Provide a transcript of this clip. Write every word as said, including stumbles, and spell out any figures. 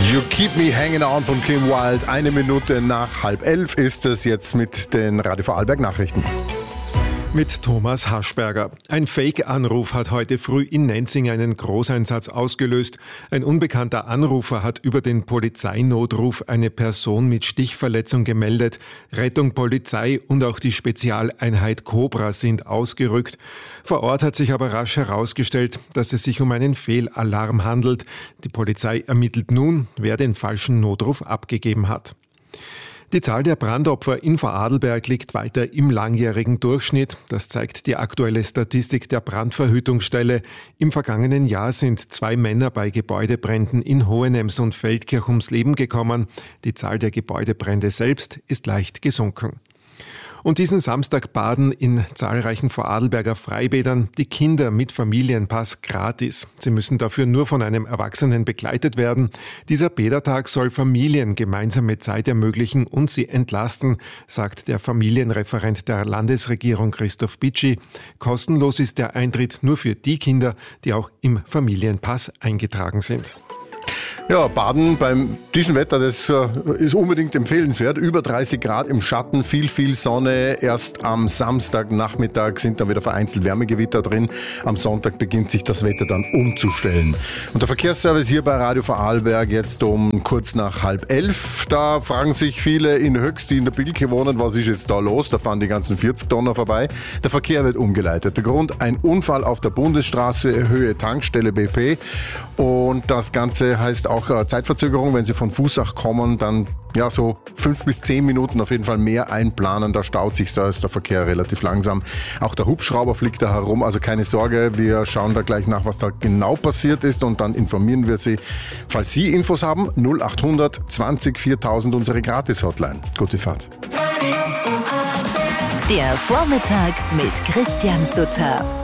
You Keep Me Hanging On von Kim Wilde. Eine Minute nach halb elf ist es jetzt mit den Radio Vorarlberg Nachrichten. Mit Thomas Haschberger. Ein Fake-Anruf hat heute früh in Nenzing einen Großeinsatz ausgelöst. Ein unbekannter Anrufer hat über den Polizeinotruf eine Person mit Stichverletzung gemeldet. Rettung, Polizei und auch die Spezialeinheit Cobra sind ausgerückt. Vor Ort hat sich aber rasch herausgestellt, dass es sich um einen Fehlalarm handelt. Die Polizei ermittelt nun, wer den falschen Notruf abgegeben hat. Die Zahl der Brandopfer in Vorarlberg liegt weiter im langjährigen Durchschnitt. Das zeigt die aktuelle Statistik der Brandverhütungsstelle. Im vergangenen Jahr sind zwei Männer bei Gebäudebränden in Hohenems und Feldkirch ums Leben gekommen. Die Zahl der Gebäudebrände selbst ist leicht gesunken. Und diesen Samstag baden in zahlreichen Vorarlberger Freibädern die Kinder mit Familienpass gratis. Sie müssen dafür nur von einem Erwachsenen begleitet werden. Dieser Bädertag soll Familien gemeinsame Zeit ermöglichen und sie entlasten, sagt der Familienreferent der Landesregierung Christoph Bitschi. Kostenlos ist der Eintritt nur für die Kinder, die auch im Familienpass eingetragen sind. Ja, Baden beim diesem Wetter, das äh, ist unbedingt empfehlenswert. Über dreißig Grad im Schatten, viel, viel Sonne. Erst am Samstagnachmittag sind dann wieder vereinzelt Wärmegewitter drin. Am Sonntag beginnt sich das Wetter dann umzustellen. Und der Verkehrsservice hier bei Radio Vorarlberg jetzt um kurz nach halb elf. Da fragen sich viele in Höchst, die in der Bilke wohnen, was ist jetzt da los? Da fahren die ganzen vierzig Tonner vorbei. Der Verkehr wird umgeleitet. Der Grund, ein Unfall auf der Bundesstraße, Höhe Tankstelle B P. Und das Ganze heißt auch Zeitverzögerung. Wenn Sie von Fußach kommen, dann ja so fünf bis zehn Minuten auf jeden Fall mehr einplanen. Da staut sich, da ist der Verkehr relativ langsam. Auch der Hubschrauber fliegt da herum, also keine Sorge. Wir schauen da gleich nach, was da genau passiert ist und dann informieren wir Sie. Falls Sie Infos haben, null acht hundert zwanzig viertausend, unsere Gratis-Hotline. Gute Fahrt. Der Vormittag mit Christian Sutter.